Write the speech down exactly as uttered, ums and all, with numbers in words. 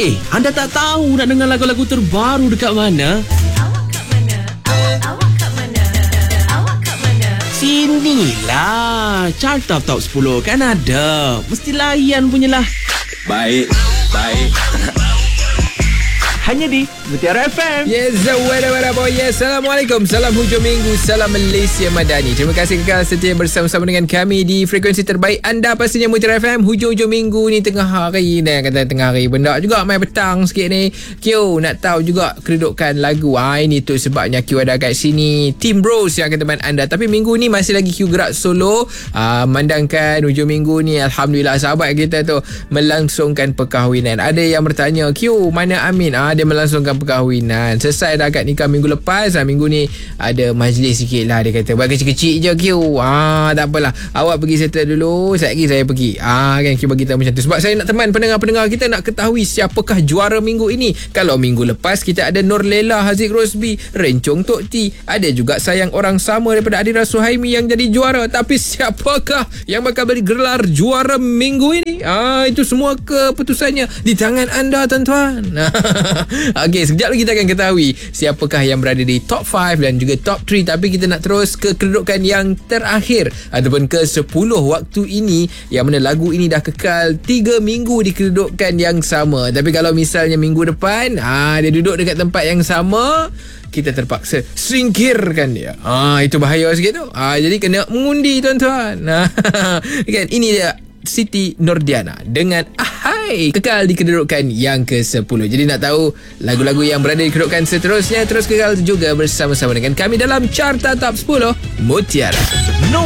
Eh, anda tak tahu nak dengar lagu-lagu terbaru dekat mana? Awak kat mana? Awak, awak kat mana? Awak kat mana? Sinilah, Carta Top sepuluh kan ada. Mesti layan punyalah. Baik, baik. Hanya di Mutiara F M. Yes, wada wada boy. Yes, Assalamualaikum. Salam hujung minggu. Salam Malaysia Madani. Terima kasih kekal setia bersama-sama dengan kami di frekuensi terbaik anda pastinya Mutiara F M. Hujung-hujung minggu ni tengah hari dah kata tengah hari. Benda juga main petang sikit ni. Q nak tahu juga kedudukan lagu. Ah ini tu sebabnya Q ada kat sini. Team Bros yang akan teman anda. Tapi minggu ni masih lagi Q gerak solo. Ah mandangkan hujung minggu ni alhamdulillah sahabat kita tu melangsungkan perkahwinan. Ada yang bertanya, Q mana Amin? Ah dia melangsungkan perkahwinan. Selesai dah akad nikah minggu lepas. Ha, minggu ni ada majlis sikit lah. Dia kata buat kecil-kecil je Q. Ah, tak apalah. Awak pergi settle dulu. Sekejap lagi saya pergi. Ah, kan Q bagi tahu macam tu. Sebab saya nak teman pendengar-pendengar kita nak ketahui siapakah juara minggu ini. Kalau minggu lepas kita ada Nur Lela Haziq Rosbi, Rencong Tok T. Ada juga Sayang Orang Sama daripada Adira Suhaimi yang jadi juara. Tapi siapakah yang bakal beri gelar juara minggu ini? Ah, itu semua keputusannya di tangan anda tuan-tuan. Okey, sekejap lagi kita akan ketahui siapakah yang berada di top lima dan juga top tiga. Tapi kita nak terus ke kedudukan yang terakhir ataupun ke sepuluh waktu ini, yang mana lagu ini dah kekal tiga minggu di kedudukan yang sama. Tapi kalau misalnya minggu depan ha, dia duduk dekat tempat yang sama, kita terpaksa singkirkan dia. Ah, itu bahaya sikit tu. Ah, jadi kena mengundi tuan-tuan. Kan ini dia Siti Nordiana dengan Ahai kekal di kedudukan yang ke sepuluh. Jadi nak tahu lagu-lagu yang berada di kedudukan seterusnya, terus kekal juga bersama-sama dengan kami dalam Carta Top sepuluh Mutiara. No